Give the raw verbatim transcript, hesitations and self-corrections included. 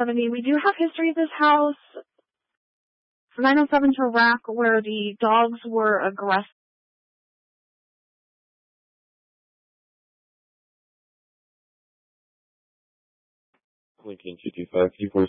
seventy. We do have history of this house. nine oh seven to Rack, where the dogs were aggressive. Lincoln two two five, Q four